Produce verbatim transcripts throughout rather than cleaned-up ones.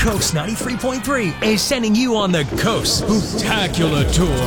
Coast ninety-three point three is sending you on the Coast Spooktacular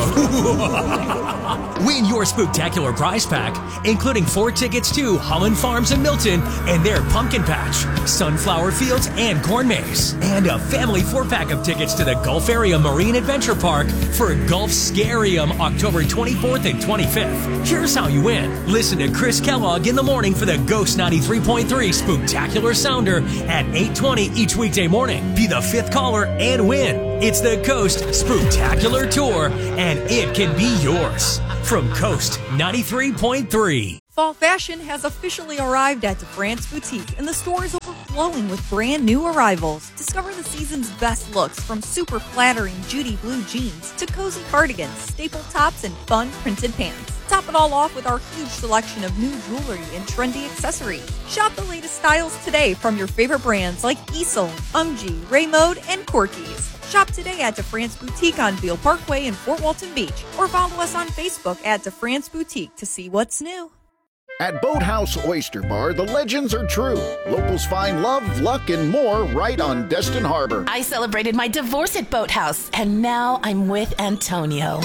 Tour. Win your Spooktacular prize pack, including four tickets to Holland Farms in Milton and their Pumpkin Patch, Sunflower Fields, and Corn Maze, and a family four-pack of tickets to the Gulf Area Marine Adventure Park for Gulf Scarium October twenty-fourth and twenty-fifth. Here's how you win. Listen to Chris Kellogg in the morning for the Ghost ninety-three point three Spooktacular Sounder at eight twenty each weekday morning. Be the fifth caller and win. It's the Coast Spooktacular Tour, and it can be yours. From Coast ninety-three point three. Fall fashion has officially arrived at DeFrance Boutique, and the store is overflowing with brand new arrivals. Discover the season's best looks, from super flattering Judy blue jeans to cozy cardigans, staple tops, and fun printed pants. Top it all off with our huge selection of new jewelry and trendy accessories. Shop the latest styles today from your favorite brands like Easel, Umgee, Raymode, and Corky's. Shop today at DeFrance Boutique on Beale Parkway in Fort Walton Beach, or follow us on Facebook at DeFrance Boutique to see what's new. At Boathouse Oyster Bar, the legends are true. Locals find love, luck, and more right on Destin Harbor. I celebrated my divorce at Boathouse, and now I'm with Antonio.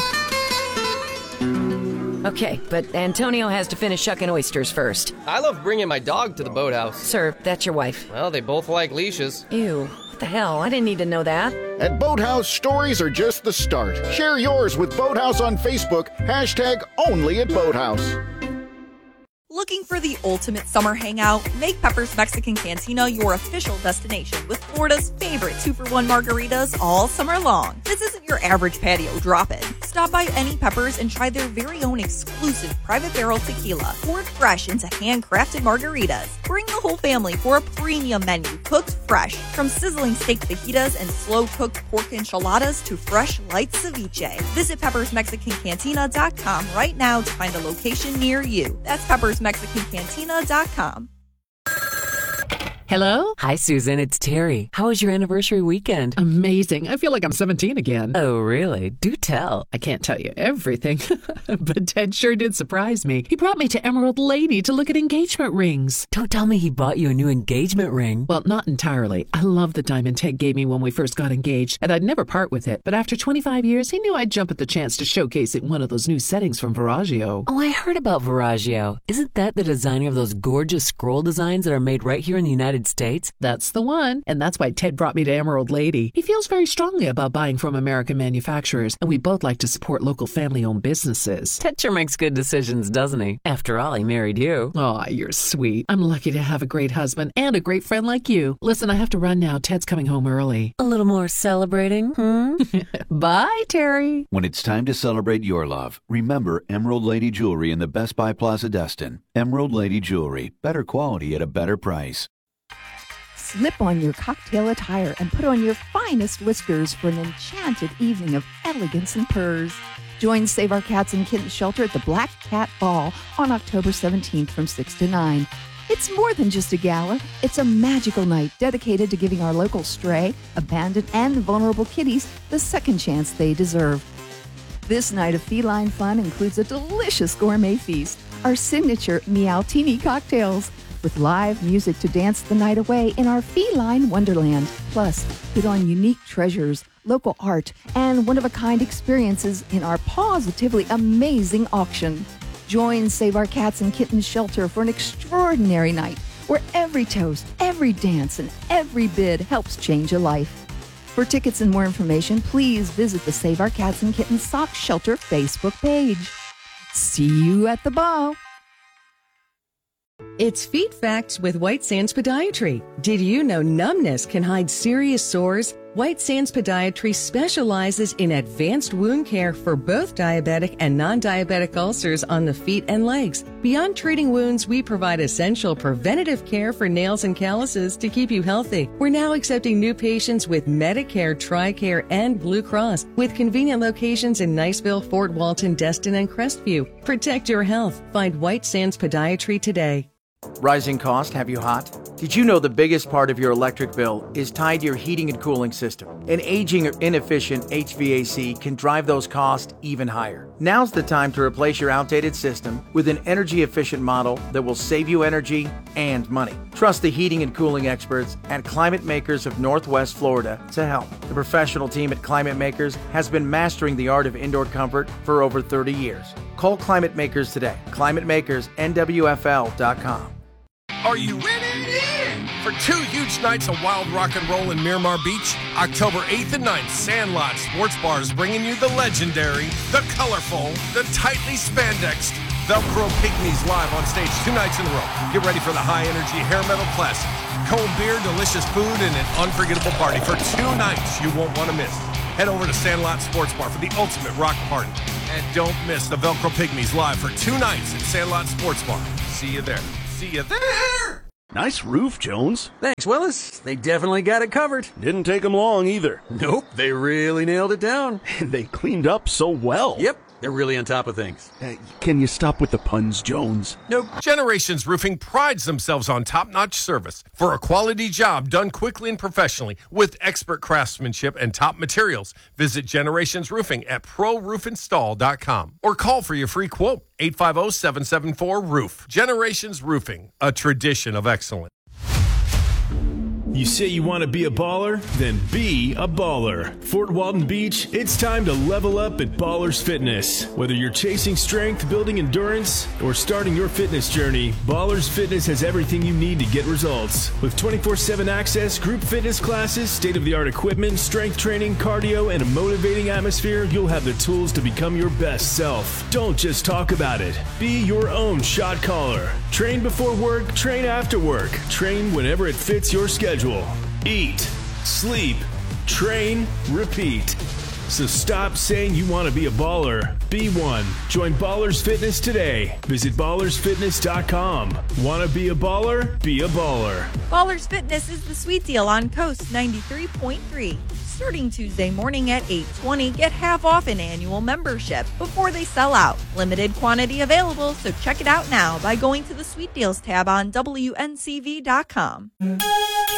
Okay, but Antonio has to finish shucking oysters first. I love bringing my dog to the boathouse. Sir, that's your wife. Well, they both like leashes. Ew, what the hell? I didn't need to know that. At Boathouse, stories are just the start. Share yours with Boathouse on Facebook, hashtag only at Boathouse. Looking for the ultimate summer hangout? Make Pepper's Mexican Cantina your official destination with Florida's favorite two for one margaritas all summer long. This isn't your average patio drop-in. Stop by any Pepper's and try their very own exclusive private barrel tequila, poured fresh into handcrafted margaritas. Bring the whole family for a premium menu cooked fresh, from sizzling steak fajitas and slow-cooked pork enchiladas to fresh light ceviche. Visit peppers mexican cantina dot com right now to find a location near you. That's peppers mexican cantina dot com. Hello? Hi, Susan. It's Terry. How was your anniversary weekend? Amazing. I feel like I'm seventeen again. Oh, really? Do tell. I can't tell you everything, but Ted sure did surprise me. He brought me to Emerald Lady to look at engagement rings. Don't tell me he bought you a new engagement ring. Well, not entirely. I love the diamond Ted gave me when we first got engaged, and I'd never part with it. But after twenty-five years, he knew I'd jump at the chance to showcase it in one of those new settings from Veragio. Oh, I heard about Veragio. Isn't that the designer of those gorgeous scroll designs that are made right here in the United States? That's the one, and that's why Ted brought me to Emerald Lady. He feels very strongly about buying from American manufacturers, and we both like to support local family-owned businesses. Ted sure makes good decisions, doesn't he? After all, he married you. Oh, you're sweet. I'm lucky to have a great husband and a great friend like you. Listen, I have to run now. Ted's coming home early. A little more celebrating, hmm? Bye, Terry. When it's time to celebrate your love, remember Emerald Lady Jewelry in the Best Buy Plaza Destin. Emerald Lady Jewelry. Better quality at a better price. Slip on your cocktail attire and put on your finest whiskers for an enchanted evening of elegance and purrs. Join Save Our Cats and Kittens Shelter at the Black Cat Ball on October seventeenth from six to nine. It's more than just a gala. It's a magical night dedicated to giving our local stray, abandoned, and vulnerable kitties the second chance they deserve. This night of feline fun includes a delicious gourmet feast, our signature Meowtini cocktails, with live music to dance the night away in our feline wonderland. Plus, hit on unique treasures, local art, and one-of-a-kind experiences in our positively amazing auction. Join Save Our Cats and Kittens Shelter for an extraordinary night where every toast, every dance, and every bid helps change a life. For tickets and more information, please visit the Save Our Cats and Kittens Sock Shelter Facebook page. See you at the ball. It's Feet Facts with White Sands Podiatry. Did you know numbness can hide serious sores? White Sands Podiatry specializes in advanced wound care for both diabetic and non-diabetic ulcers on the feet and legs. Beyond treating wounds, we provide essential preventative care for nails and calluses to keep you healthy. We're now accepting new patients with Medicare, TRICARE, and Blue Cross, with convenient locations in Niceville, Fort Walton, Destin, and Crestview. Protect your health. Find White Sands Podiatry today. Rising costs have you hot? Did you know the biggest part of your electric bill is tied to your heating and cooling system? An aging or inefficient H V A C can drive those costs even higher. Now's the time to replace your outdated system with an energy-efficient model that will save you energy and money. Trust the heating and cooling experts at Climate Makers of Northwest Florida to help. The professional team at Climate Makers has been mastering the art of indoor comfort for over thirty years. Call Climate Makers today. Climate Makers N W F L dot com. Are you ready for two huge nights of wild rock and roll in Miramar Beach? October eighth and ninth, Sandlot Sports Bar is bringing you the legendary, the colorful, the tightly spandexed Velcro Pygmies live on stage two nights in a row. Get ready for the high-energy hair metal classic, cold beer, delicious food, and an unforgettable party for two nights you won't want to miss. Head over to Sandlot Sports Bar for the ultimate rock party. And don't miss the Velcro Pygmies live for two nights at Sandlot Sports Bar. See you there. See you there! Nice roof, Jones. Thanks, Willis. They definitely got it covered. Didn't take them long either. Nope, they really nailed it down. And they cleaned up so well. Yep, they're really on top of things. Uh, can you stop with the puns, Jones? Nope. Generations Roofing prides themselves on top-notch service for a quality job done quickly and professionally with expert craftsmanship and top materials. Visit Generations Roofing at pro roof install dot com or call for your free quote, eight five zero, seven seven four, roof. Generations Roofing, a tradition of excellence. You say you want to be a baller? Then be a baller. Fort Walton Beach, it's time to level up at Ballers Fitness. Whether you're chasing strength, building endurance, or starting your fitness journey, Ballers Fitness has everything you need to get results. With twenty-four seven access, group fitness classes, state-of-the-art equipment, strength training, cardio, and a motivating atmosphere, you'll have the tools to become your best self. Don't just talk about it. Be your own shot caller. Train before work, train after work. Train whenever it fits your schedule. Eat, sleep, train, repeat. So stop saying you want to be a baller. Be one. Join Ballers Fitness today. Visit ballers fitness dot com. Want to be a baller? Be a baller. Ballers Fitness is the sweet deal on Coast ninety-three point three. Starting Tuesday morning at eight twenty, get half off an annual membership before they sell out. Limited quantity available, so check it out now by going to the Sweet Deals tab on W N C V dot com.